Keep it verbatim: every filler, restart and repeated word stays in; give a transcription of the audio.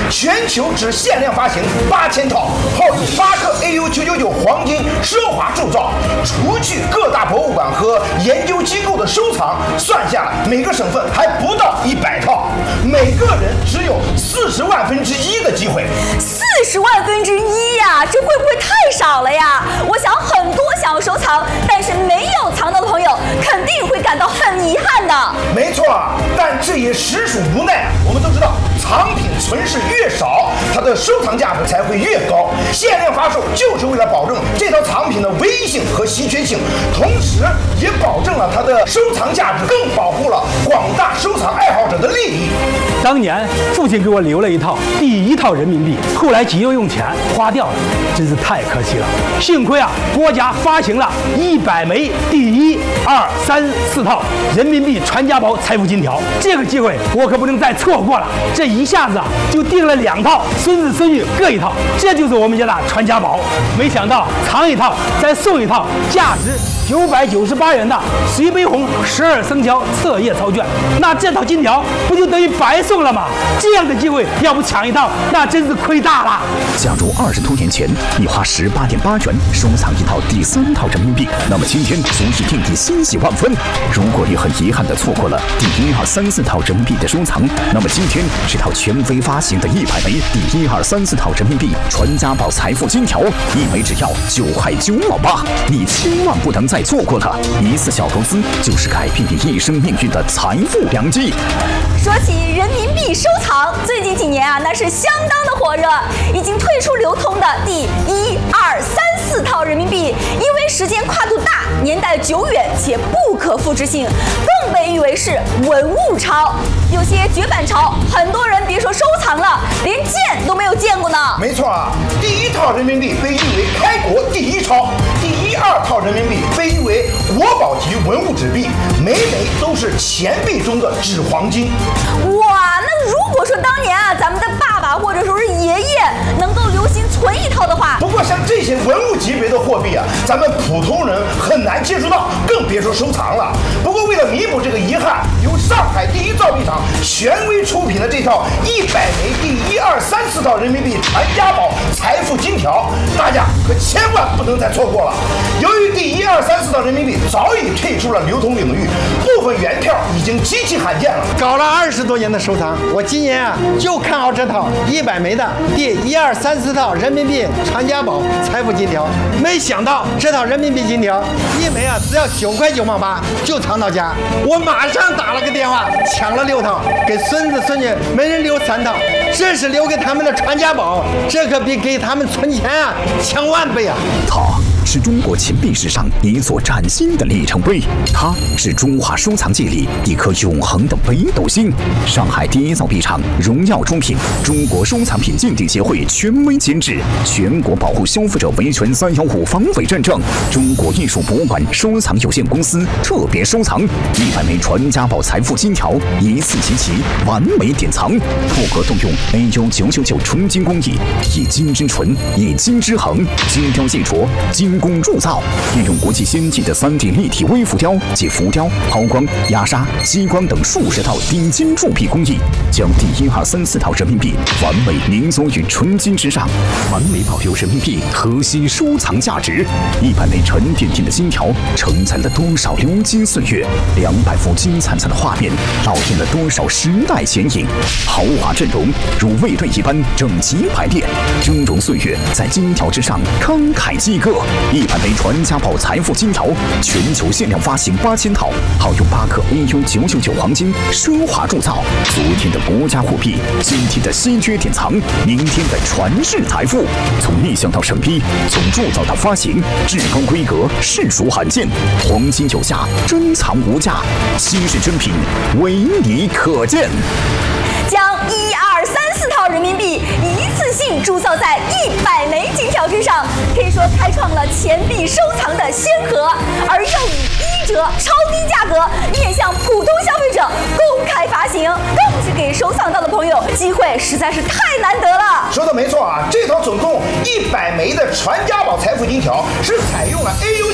全球只限量发行八千套，号称巴克 A U 九九九黄金奢华铸造。除去各大博物馆和研究机构的收藏，算下来每个省份还不到一百套，每个人只有四十万分之一的机会。 四十万分之一呀，这会不会太少了呀？我想很多想要收藏但是没有藏到的朋友，肯定会感到很遗憾的。 没错，但这也实属无奈。我们都知道，藏品存世越少，它的收藏价值才会越高。限量发售就是为了保证这套藏品的唯一性和稀缺性，同时也保证了它的收藏价值，更保护了广大收藏爱好者的利益。 当年父亲给我留了一套第一套人民币，后来急着用钱花掉了，真是太可惜了。幸亏啊，国家发行了一百枚第一、二、三、四套人民币传家宝财富金条，这个机会我可不能再错过了。这一下子啊，就订了两套，孙子孙女各一套，这就是我们家的传家宝。没想到藏一套再送一套，价值九百九十八元的水杯红十二生肖册页钞券，那这套金条不就等于白送了吗？这样的机会要不抢一套，那真是亏大了。 假如二十多年前你花十八点八元收藏一套第三套人民币，那么今天足以令你欣喜万分。如果你很遗憾地错过了第一、二、三、四套人民币的收藏，那么今天这套全非发行的一百枚第一、二、三、四套人民币传家宝财富金条，一枚只要九块九毛八，你千万不能再错过它。一次小投资就是改变你一生命运的财富良机。 说起人民币收藏，最近几年啊，那是相当的火热。已经退出流通的第一、二、三、四套人民币，因为时间跨度大、年代久远且不可复制性，更被誉为是文物钞。有些绝版钞，很多人别说收藏了，连见都没有见过呢。 没错啊，第一套人民币被誉为开国第一钞，第一、二套人民币被誉为国宝级文物纸币，每枚都是钱币中的纸黄金。 哇，那如果说当年啊，咱们的爸爸或者说是爷爷能够留心存一套的话， 不过像这些文物级别的货币啊，咱们普通人很难接触到，更别说收藏了。不过为了弥补这个遗憾，由上海第一造币厂权威出品的这套一百枚第一、二、三、四套人民币传家宝财富金条，大家可千万不能再错过了。由于第一、二、三、四套人民币早已退出了流通领域，部分原票已经极其罕见了。 搞了二十多年的收藏，我今年啊就看好这套一百枚的第一、二、三、四套人民币传家宝财富金条。没想到这套人民币金条一枚啊只要九块九毛八就藏到家，我马上打了个电话抢了六套，给孙子孙女每人留三套，这是留给他们的传家宝，这可比给他们存钱啊强万倍啊！ 它是中国钱币史上一座崭新的里程碑，它是中华收藏界里一颗永恒的北斗星。上海第一造币厂荣耀出品，中国收藏品鉴定协会权威监制，全国保护消费者维权三幺五防伪认证，中国艺术博物馆收藏有限公司特别收藏一百枚传家宝财富金条，一次集齐，完美典藏，复合动用 A U 九九九纯金工艺，以金之纯，以金之恒，精雕细琢，精工铸造，运用国际先进的 三 D 立体微浮雕及浮雕、抛光、压砂、激光等数十套顶尖铸币工艺，将第一、二、三、四套人民币完美凝缩于纯金之上，完美保留人民币核心收藏价值。一百枚沉甸甸的金条承载了多少流金岁月，两百幅金灿灿的画面烙印了多少时代剪影。豪华阵容如卫队一般整齐排列，峥嵘岁月在金条之上慷慨激歌。一百枚传家宝财富金条，全球限量发行八千套，号用巴克 A U 九九九黄金奢华铸造。昨天的国家货币，今天的稀缺典藏，明天的传世财富。从立项到审批，从铸造到发行，至高规格，实属罕见。黄金有价，珍藏无价，稀世珍品，唯你可见。 将一二三四套人民币一次性铸造在一百枚金条之上，可以说开创了钱币收藏的先河，而又以一折超低价格面向普通消费者公开发行，更是给收藏到的朋友机会实在是太难得了。 说的没错啊，这套总共一百枚的传家宝财富金条是采用了 A U